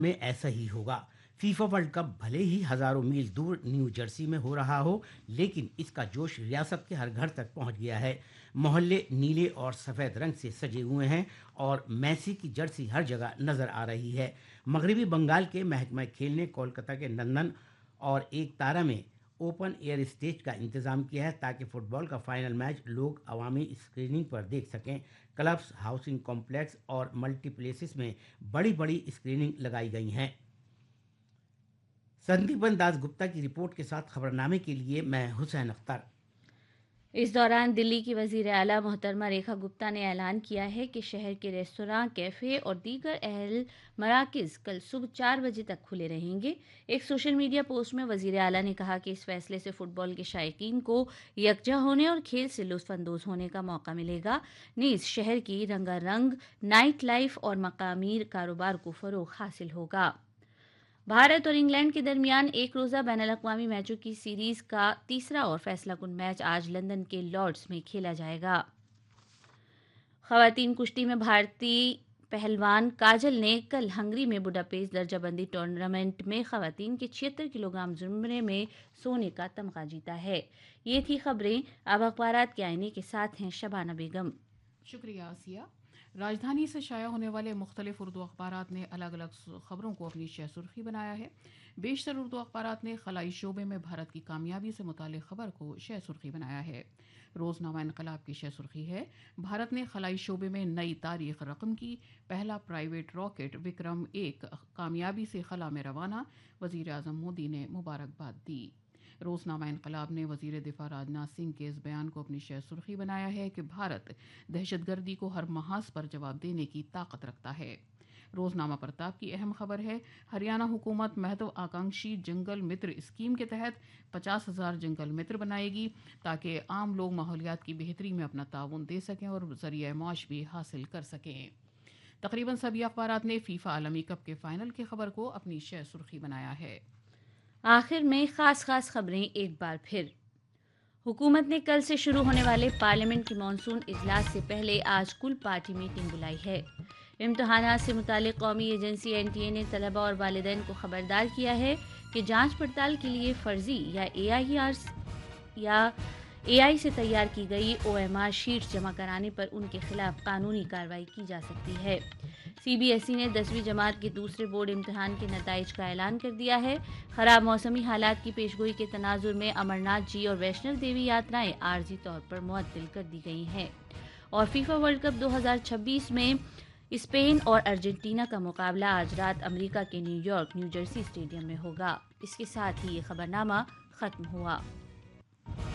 में ऐसा ही होगा। फीफा वर्ल्ड कप भले ही हजारों मील दूर न्यू जर्सी में हो रहा हो, लेकिन इसका जोश रियासत के हर घर तक पहुंच गया है। मोहल्ले नीले और सफ़ेद रंग से सजे हुए हैं और मैसी की जर्सी हर जगह नजर आ रही है। मगरबी बंगाल के महकमा खेल ने कोलकाता के नंदन और एक तारा में ओपन एयर स्टेज का इंतजाम किया है ताकि फुटबॉल का फाइनल मैच लोग अवामी स्क्रीनिंग पर देख सकें। क्लब्स, हाउसिंग कॉम्प्लेक्स और मल्टीप्लेसेस में बड़ी बड़ी स्क्रीनिंग लगाई गई हैं। संदीपन दास गुप्ता की रिपोर्ट के साथ खबरनामे के लिए मैं हुसैन अख्तर। इस दौरान दिल्ली की वज़ीर आला मोहतरमा रेखा गुप्ता ने ऐलान किया है कि शहर के रेस्तरां, कैफ़े और दीगर अहल मराकज़ कल सुबह 4 बजे तक खुले रहेंगे। एक सोशल मीडिया पोस्ट में वज़ीर आला ने कहा कि इस फैसले से फ़ुटबॉल के शायकीन को यकजा होने और खेल से लुत्फ़ अंदोज़ होने का मौका मिलेगा। नीज़ शहर की रंगारंग नाइट लाइफ और मकामी कारोबार को फ़रोग़ हासिल होगा। भारत और इंग्लैंड के दरमियान एक रोज़ा बैनुल-अक़वामी मैचों की सीरीज़ का तीसरा और फैसलाकुन मैच आज लंदन के लॉर्ड्स में खेला जाएगा। ख़वातीन कुश्ती में भारतीय पहलवान काजल ने कल हंगरी में बुडापेस्ट दर्जाबंदी टूर्नामेंट में ख़वातीन के 76 किलोग्राम ज़ुमरे में सोने का तमगा जीता है। ये थी खबरें। अब अखबारात के आईने के साथ हैं शबाना बेगम। शुक्रिया आसिया। राजधानी से शाया होने वाले मुख्तलिफ उर्दू अखबारात ने अलग अलग खबरों को अपनी शह सुर्खी बनाया है। बेशतर उर्दू अखबारात ने खलाई शोबे में भारत की कामयाबी से मुतालिक खबर को शह सुर्खी बनाया है। रोज़नामा इनकलाब की शह सुर्खी है, भारत ने खलाई शोबे में नई तारीख रकम की, पहला प्राइवेट रॉकेट विक्रम 1 कामयाबी से खला में रवाना, वज़ीर आज़म मोदी ने मुबारकबाद दी। रोज़नामा इनकलाब ने वज़ीर दिफा राजनाथ सिंह के इस बयान को अपनी शह सुर्खी बनाया है कि भारत दहशतगर्दी को हर महाज पर जवाब देने की ताकत रखता है। रोज़नामा प्रताप की अहम खबर है, हरियाणा हुकूमत महत्वाकांक्षी जंगल मित्र स्कीम के तहत 50,000 जंगल मित्र बनाएगी ताकि आम लोग माहौलियात की बेहतरी में अपना ताउन दे सकें और ज़रिया माश भी हासिल कर सकें। तकरीबन सभी अखबारात ने फीफा आलमी कप के फाइनल की खबर को अपनी शह सुर्खी बनाया है। आखिर में खास खबरें एक बार फिर। हुकूमत ने कल से शुरू होने वाले पार्लियामेंट की मॉनसून इजलास से पहले आज कुल पार्टी मीटिंग बुलाई है। इम्तहानात से मुतालिक कौमी एजेंसी NTA ने तलबा और वालिदैन को खबरदार किया है कि जांच पड़ताल के लिए फर्जी या AI से तैयार की गई OMR शीट्स जमा कराने पर उनके खिलाफ कानूनी कार्रवाई की जा सकती है। CBSE ने 10वीं जमात के दूसरे बोर्ड इम्तहान के नताइज का ऐलान कर दिया है। खराब मौसमी हालात की पेशगोई के तनाजुर में अमरनाथ जी और वैष्णव देवी यात्राएं आर्जी तौर पर मुअत्तल कर दी गई हैं। और फीफा वर्ल्ड कप 2026 में स्पेन और अर्जेंटीना का मुकाबला आज रात अमेरिका के न्यू जर्सी स्टेडियम में होगा। इसके साथ ही ये खबरनामा खत्म हुआ।